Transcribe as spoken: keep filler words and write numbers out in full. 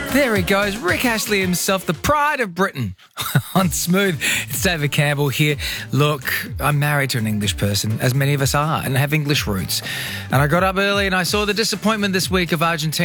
There he goes, Rick Astley himself, the pride of Britain. On Smooth, it's David Campbell here. Look, I'm married to an English person, as many of us are, and have English roots. And I got up early and I saw the disappointment this week of Argentina.